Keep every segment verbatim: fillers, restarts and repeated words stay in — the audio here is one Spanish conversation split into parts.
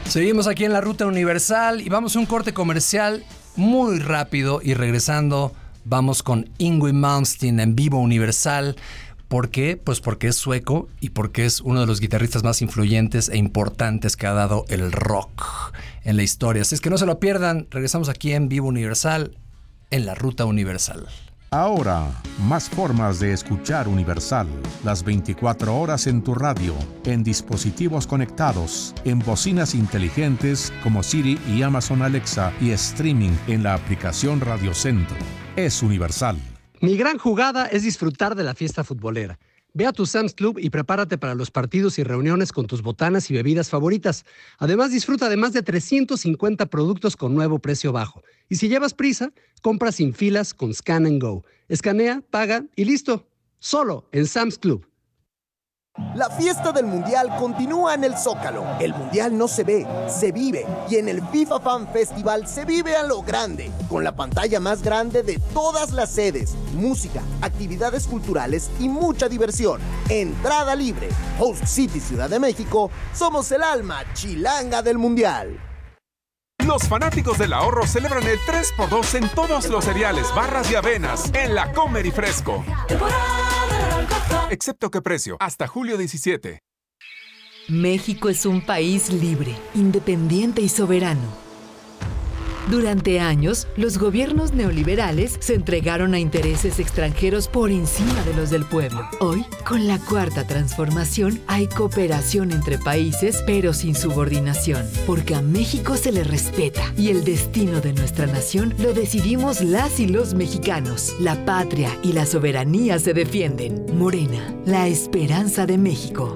Seguimos aquí en la Ruta Universal y vamos a un corte comercial muy rápido y regresando vamos con Yngwie Malmsteen en Vivo Universal. ¿Por qué? Pues porque es sueco y porque es uno de los guitarristas más influyentes e importantes que ha dado el rock en la historia. Así es que no se lo pierdan. Regresamos aquí en Vivo Universal, en la Ruta Universal. Ahora, más formas de escuchar Universal. Las veinticuatro horas en tu radio, en dispositivos conectados, en bocinas inteligentes como Siri y Amazon Alexa y streaming en la aplicación Radio Centro. Es Universal. Mi gran jugada es disfrutar de la fiesta futbolera. Ve a tu Sam's Club y prepárate para los partidos y reuniones con tus botanas y bebidas favoritas. Además, disfruta de más de trescientos cincuenta productos con nuevo precio bajo. Y si llevas prisa, compra sin filas con Scan and Go. Escanea, paga y listo. Solo en Sam's Club. La fiesta del Mundial continúa en el Zócalo. El Mundial no se ve, se vive. Y en el FIFA Fan Festival se vive a lo grande, con la pantalla más grande de todas las sedes, música, actividades culturales y mucha diversión. Entrada libre. Host City Ciudad de México, somos el alma chilanga del Mundial. Los fanáticos del ahorro celebran el tres por dos en todos los cereales, barras y avenas en la Comer y Fresco. Excepto que precio, hasta julio diecisiete. México es un país libre, independiente y soberano. Durante años, los gobiernos neoliberales se entregaron a intereses extranjeros por encima de los del pueblo. Hoy, con la Cuarta Transformación, hay cooperación entre países, pero sin subordinación, porque a México se le respeta y el destino de nuestra nación lo decidimos las y los mexicanos. La patria y la soberanía se defienden. Morena, la esperanza de México.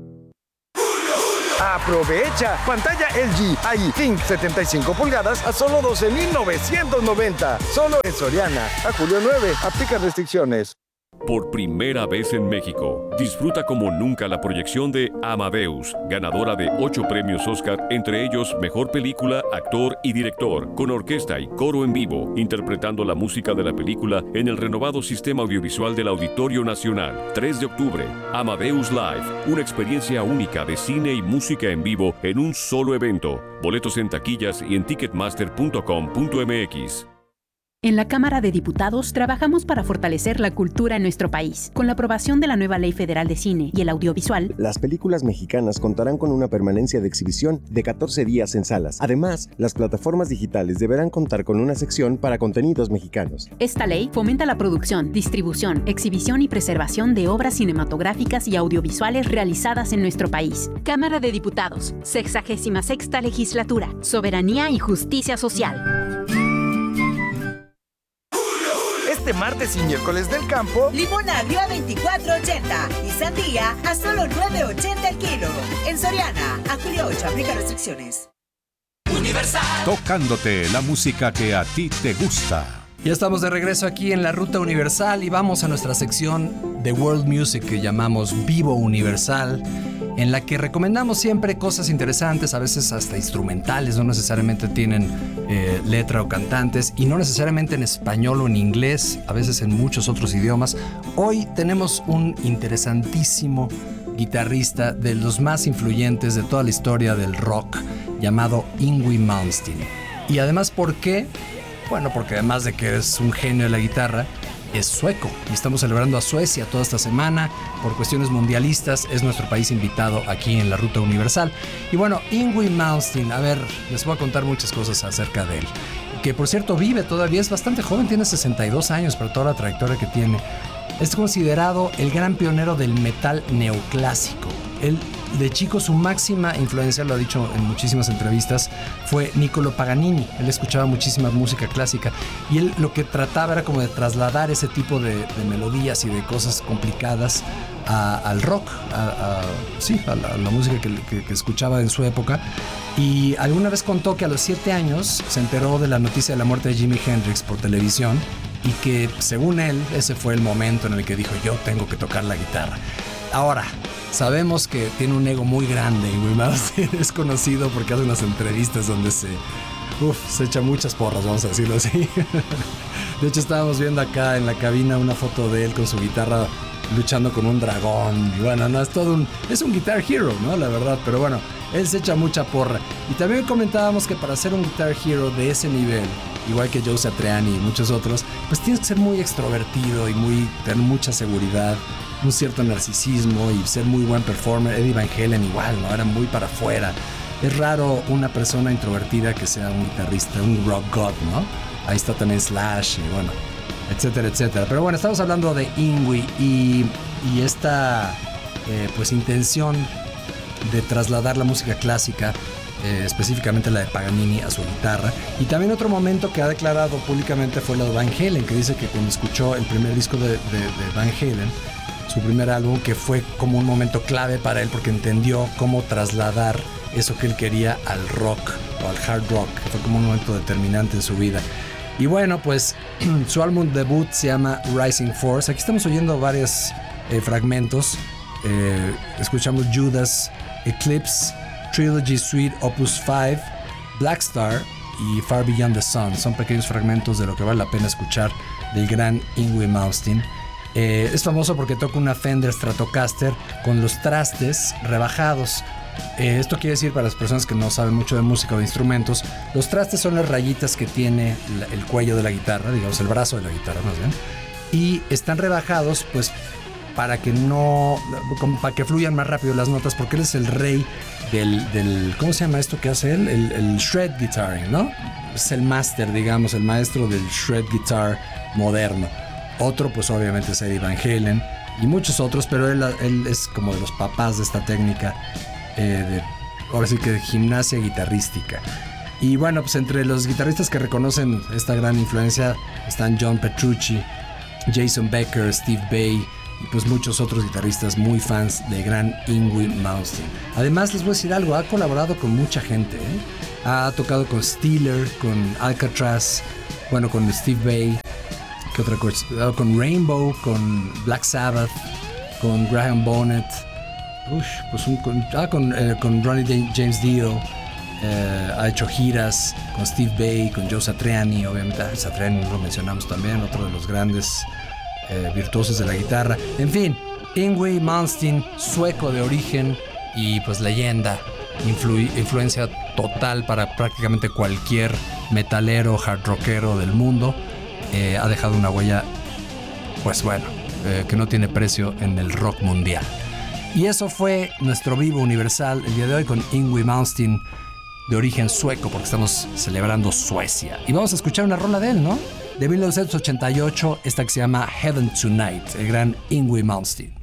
¡Aprovecha! Pantalla L G I Think setenta y cinco pulgadas a solo doce mil novecientos noventa. Solo en Soriana. A julio nueve. Aplica restricciones. Por primera vez en México, disfruta como nunca la proyección de Amadeus, ganadora de ocho premios Oscar, entre ellos Mejor Película, Actor y Director, con orquesta y coro en vivo, interpretando la música de la película en el renovado sistema audiovisual del Auditorio Nacional. tres de octubre, Amadeus Live, una experiencia única de cine y música en vivo en un solo evento. Boletos en taquillas y en ticketmaster punto com punto m x. En la Cámara de Diputados trabajamos para fortalecer la cultura en nuestro país. Con la aprobación de la nueva Ley Federal de Cine y el Audiovisual, las películas mexicanas contarán con una permanencia de exhibición de catorce días en salas. Además, las plataformas digitales deberán contar con una sección para contenidos mexicanos. Esta ley fomenta la producción, distribución, exhibición y preservación de obras cinematográficas y audiovisuales realizadas en nuestro país. Cámara de Diputados, sexagésima sexta Legislatura, Soberanía y Justicia Social. Este martes y miércoles del campo, limón agrio a veinticuatro ochenta y sandía a solo nueve ochenta el kilo. En Soriana, a julio ocho, aplica restricciones. Universal. Tocándote la música que a ti te gusta. Ya estamos de regreso aquí en la Ruta Universal y vamos a nuestra sección de World Music que llamamos Vivo Universal, en la que recomendamos siempre cosas interesantes, a veces hasta instrumentales, no necesariamente tienen eh, letra o cantantes, y no necesariamente en español o en inglés, a veces en muchos otros idiomas. Hoy tenemos un interesantísimo guitarrista de los más influyentes de toda la historia del rock, llamado Yngwie Malmsteen. Y además, ¿por qué? Bueno, porque además de que es un genio de la guitarra, es sueco. Y estamos celebrando a Suecia toda esta semana. Por cuestiones mundialistas, es nuestro país invitado aquí en la Ruta Universal. Y bueno, Yngwie Malmsteen, a ver, les voy a contar muchas cosas acerca de él. Que por cierto vive todavía, es bastante joven, tiene sesenta y dos años, pero toda la trayectoria que tiene. Es considerado el gran pionero del metal neoclásico. Él, de chico, su máxima influencia, lo ha dicho en muchísimas entrevistas, fue Niccolo Paganini. Él escuchaba muchísima música clásica y él lo que trataba era como de trasladar ese tipo de, de melodías y de cosas complicadas a, al rock, a, a, sí, a la, a la música que, que, que escuchaba en su época. Y alguna vez contó que a los siete años se enteró de la noticia de la muerte de Jimi Hendrix por televisión y que, según él, ese fue el momento en el que dijo: yo tengo que tocar la guitarra. Ahora, sabemos que tiene un ego muy grande y muy más. Es conocido porque hace unas entrevistas donde se, uf, se echa muchas porras, vamos a decirlo así. De hecho, estábamos viendo acá en la cabina una foto de él con su guitarra luchando con un dragón. Y bueno, no, es todo un... Es un Guitar Hero, ¿no? La verdad, pero bueno, él se echa mucha porra. Y también comentábamos que para ser un Guitar Hero de ese nivel, igual que Joe Satriani y muchos otros, pues tienes que ser muy extrovertido y muy, tener mucha seguridad, un cierto narcisismo y ser muy buen performer. Eddie Van Halen igual, ¿no? Era muy para afuera. Es raro una persona introvertida que sea un guitarrista, un rock god, ¿no? Ahí está también Slash y bueno, etcétera, etcétera. Pero bueno, estamos hablando de Yngwie y, y esta eh, pues intención de trasladar la música clásica, eh, específicamente la de Paganini, a su guitarra. Y también otro momento que ha declarado públicamente fue lo de Van Halen, que dice que cuando escuchó el primer disco de, de, de Van Halen, su primer álbum, que fue como un momento clave para él porque entendió cómo trasladar eso que él quería al rock o al hard rock, que fue como un momento determinante en su vida. Y bueno, pues su álbum debut se llama Rising Force. Aquí estamos oyendo varios eh, fragmentos. Eh, escuchamos Judas, Eclipse, Trilogy Suite Opus cinco, Black Star y Far Beyond the Sun. Son pequeños fragmentos de lo que vale la pena escuchar del gran Yngwie Malmsteen. Eh, es famoso porque toca una Fender Stratocaster con los trastes rebajados. Eh, esto quiere decir, para las personas que no saben mucho de música o de instrumentos, los trastes son las rayitas que tiene la, el cuello de la guitarra, digamos el brazo de la guitarra más bien, y están rebajados pues para que no, para que fluyan más rápido las notas, porque él es el rey del, del ¿cómo se llama esto que hace él? El, el shred guitaring, ¿no? Es el máster, digamos, el maestro del shred guitar moderno. Otro pues obviamente es Eddie Van Halen y muchos otros, pero él, él es como de los papás de esta técnica. Eh, de, ahora sí que de gimnasia guitarrística. Y bueno, pues entre los guitarristas que reconocen esta gran influencia están John Petrucci, Jason Becker, Steve Vai y pues muchos otros guitarristas muy fans de gran Yngwie Malmsteen. Además les voy a decir algo, ha colaborado con mucha gente, ¿eh? Ha tocado con Steeler, con Alcatraz, bueno, con Steve Vai, ¿qué otra cosa? Con Rainbow, con Black Sabbath, con Graham Bonnet. Uy, pues un, con, ah, con, eh, con Ronnie James Dio, eh, ha hecho giras con Steve Vai, con Joe Satriani, obviamente. Ah, Satriani lo mencionamos también, otro de los grandes eh, virtuosos de la guitarra. En fin, Yngwie Malmsteen, sueco de origen y pues leyenda, influ- influencia total para prácticamente cualquier metalero, hard rockero del mundo. Eh, ha dejado una huella, pues bueno, eh, que no tiene precio en el rock mundial. Y eso fue nuestro Vivo Universal el día de hoy con Yngwie Malmsteen, de origen sueco, porque estamos celebrando Suecia. Y vamos a escuchar una rola de él, ¿no? De mil novecientos ochenta y ocho, esta que se llama Heaven Tonight, el gran Yngwie Malmsteen.